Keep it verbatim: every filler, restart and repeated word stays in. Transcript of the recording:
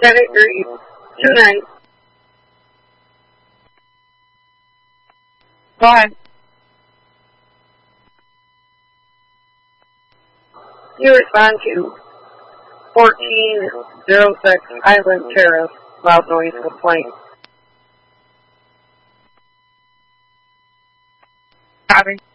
Ten agreed. Two nights. Go ahead. You respond to fourteen oh six Island Terrace, loud noise complaint. Copy.